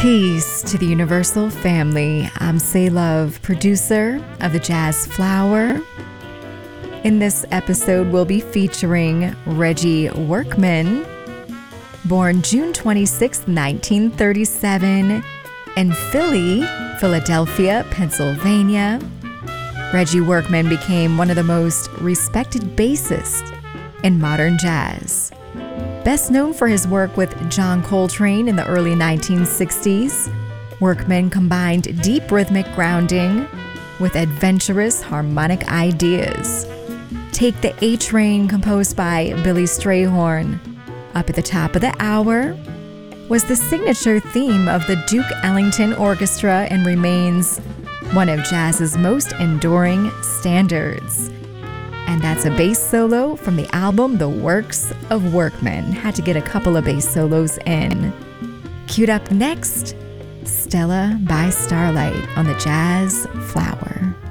Peace to the Universal family. I'm Say Love, producer of the Jazz Flower. In this episode, we'll be featuring Reggie Workman, born June 26, 1937, in Philadelphia, Pennsylvania. Reggie Workman became one of the most respected bassists in modern jazz. Best known for his work with John Coltrane in the early 1960s, Workman combined deep rhythmic grounding with adventurous harmonic ideas. Take the A Train, composed by Billy Strayhorn, up at the top of the hour, was the signature theme of the Duke Ellington Orchestra and remains one of jazz's most enduring standards. And that's a bass solo from the album The Works of Workman. Had to get a couple of bass solos in. Queued up next, Stella by Starlight on the Jazz Flower.